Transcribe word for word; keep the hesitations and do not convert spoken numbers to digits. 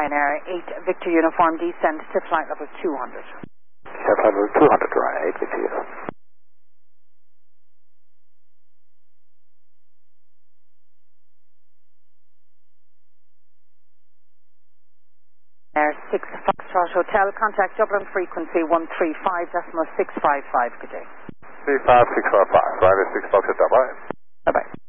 Ryanair eight Victor Uniform, descend to flight level two hundred. Descend flight level two hundred, Ryanair eight Victor Uniform. Air six Foxtrot Hotel, contact Dublin frequency one three five point six five five, good day. three five six four five, Ryanair six Foxtrot, bye-bye. Bye-bye.